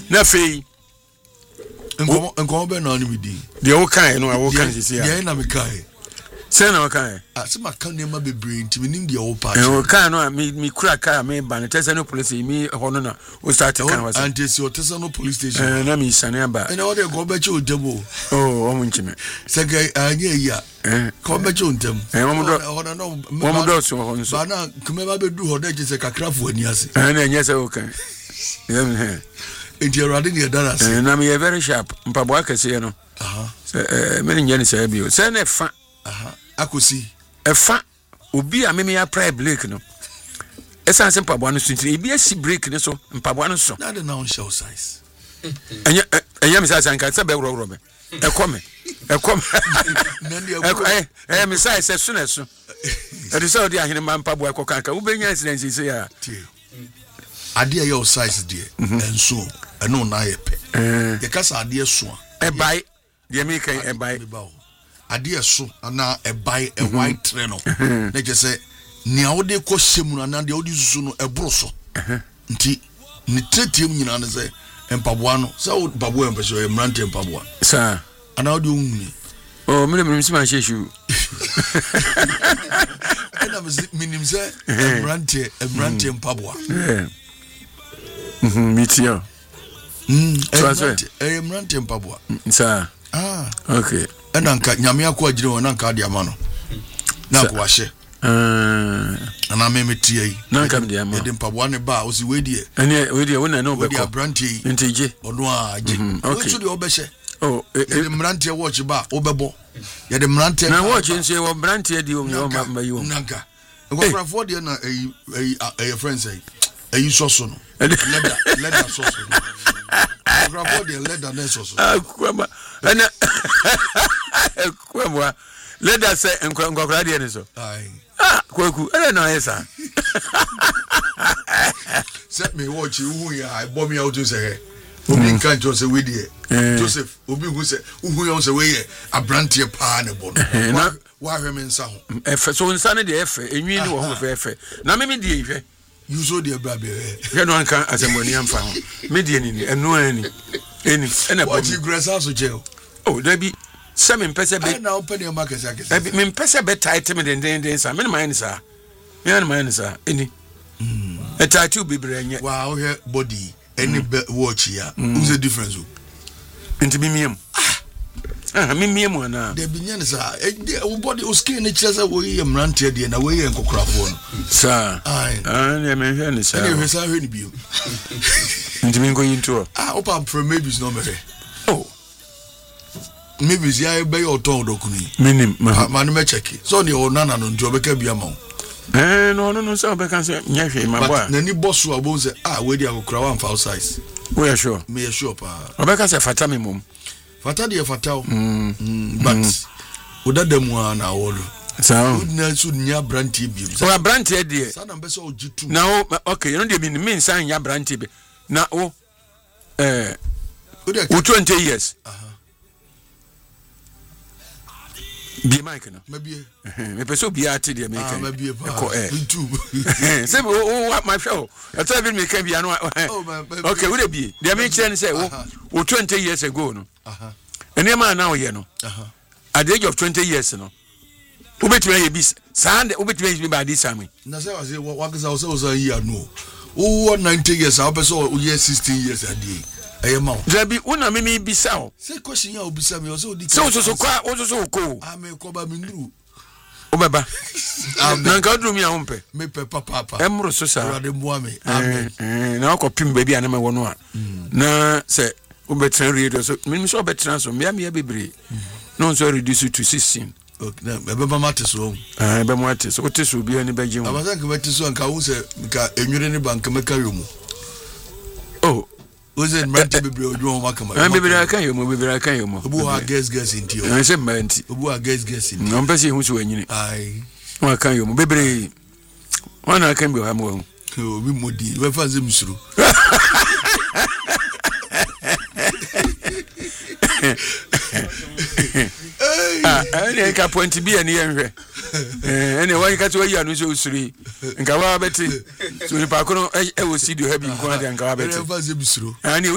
na fei enko be na oni midi de wo kan no wo kan sisi ya na me kai se na wo kan se maka nema bebre ntimi nim de wo pa wo kan no mi kura ka me ba ne tese no police mi hono na wo start kan was anti si o tese no police station na mi sane aba ena wo de go be che o debo o mo nchime se ga anya ya ko be che o ntem mo mo do so ho nso ba na kuma ba be du ho de je se kakrafo ani ase na nya se wo kan enti erade ne dara se na me very sharp mpabo akese no me nya ni se bi o se na fa akosi efa obi a meme ya pry break no esan se mpabo no sunti ebi asi break ne so mpabo no so na de na on show size enya mi sa nka se be woro be ekome mi sa se so na so e de so de ahene ma mpabo ekoka ka wo benya incident se ya ade your size de enso eno na yepe ye kasa ade so e bai de mi kan e bai ade so na e bai e white tray no na je se nia wo de ko shemu na de wo di susu no e bro so nti ni tetiem nyina na se empaboa no se wo baboa empeso e mrante empaboa sa ana wo de unni oh me sima sheshu ana minim se mrante empaboa mitio mrante empaboa sa okay ena nka nyame akwa agire wona nka de ama no na ko wahye ana me metie yi na nka de ama de mpaboa ne ba o si wedie wona no be ko branti ntije ono aje okay so de obehye oh de mrante watch ba obebo ye de mrante na watch nso wo mrante di o ma yi o nanka ko for de na friends ayi soso no leather soso grabo de leather na soso akwama ana akwama leather se nkwa de ne so ai kwaku ana na yesa set me watch hu ya I bomb me out to say obi kan jo se we die Joseph obi hu se hu ya se we ye abrantie pa ne bo no wa hwe me nsa ho efe so nsa ne de efe enwi ni wo ho efe na me die hwe yuzo de brabe hwe no anka asemboni amfa ho me die ni enu ani eni ena bo watch grasa so je oh dabi se me mpese be na open your market akese dabi me mpese be tight me den sa me na man sa me na man sa eni etatu bibre nye wa o he body any watch ya who's the difference into mimium mimium ana de binyan sa e body o skin ne chese wo ye mrante de na wo ye nkokrafo no sa ne me hwe ne sa ne hwe sa hwe ni bio into mingo into opa from maybe no me oh maybe ya be your ton dokuni minim ma no me check so ne o nana no ndio be ka bia ma no so be kan se nya hwe ma boa na ni boss wa bo se we dia kokra one foul size we are sure me sure pa obeka se fata me mum fata de fata but odadamu na wolu so na so nya branti bi o branti de sa na be so ogitu na okay you know dey mean san nya branti bi na o 20 years bi mic no mabie me peso bi ati de me kan mabie pa ko YouTube say o my show I tell me can be no okay we dey bi de me kire say o 20 years ago no ene ma na o ye no at the age of 20 years no ubetime ye bi sande ubetime bi ba di same na say was wakasa o say year no o 90 years a person o year 16 years a day ayema Jabi una mimi bisa o say question ya obisa me o say odi so kwa o so ko ame ko ba me nduru o baba na nka drum ya hompe me pe papa emro so sa rade muame amen na ko pim baby ana me wono a na say o betra radio so mimi so betra so me bebre no so reduce to 16 okay na be ba mate so be mo ate so o te so bi ani ba gye mo abasan ka mate so nka wo say nka enwure ne bank meka yomu oh oze mrante bebre odwo makama bebre aka yomo obu ha guess intio na se manti obu ha guess intio no mpese hu so wanyini ai wa kan yomo bebre wana kan bi ha mo obi modi we fa ze misuru ene ka point bi ene yenhwe ene wani ka to yi anu so usuri nka wa beti so ni pa kono e wo studio ha bi nko na nka wa beti we fa ze misuru ani